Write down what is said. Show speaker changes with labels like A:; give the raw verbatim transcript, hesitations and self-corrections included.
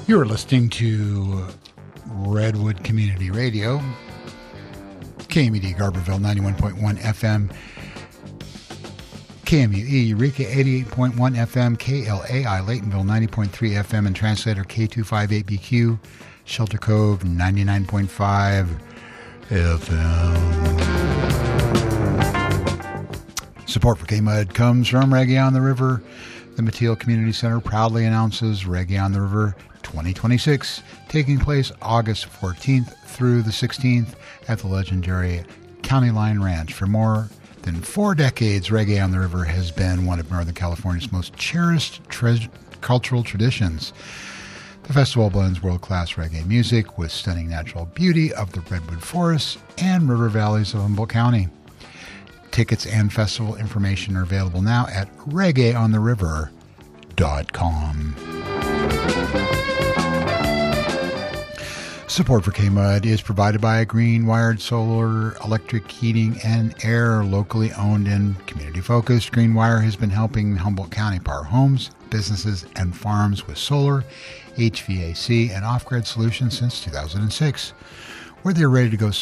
A: You're listening to Redwood Community Radio, K M U D Garberville ninety-one point one F M, K M U E Eureka eighty-eight point one F M, K L A I Laytonville ninety point three F M, and translator K two fifty-eight B Q, Shelter Cove ninety-nine point five F M. Support for K-Mud comes from Reggae on the River. The Mateel Community Center proudly announces Reggae on the River twenty twenty-six, taking place August fourteenth through the sixteenth at the legendary County Line Ranch. For more than four decades, Reggae on the River has been one of Northern California's most cherished tre- cultural traditions. The festival blends world-class reggae music with stunning natural beauty of the redwood forests and river valleys of Humboldt County. Tickets and festival information are available now at reggae on the river dot com. Support for K-Mud is provided by Green Wired Solar, Electric Heating and Air, locally owned and community-focused. Green Wire has been helping Humboldt County power homes, businesses, and farms with solar, H V A C, and off-grid solutions since two thousand six. Whether you're ready to go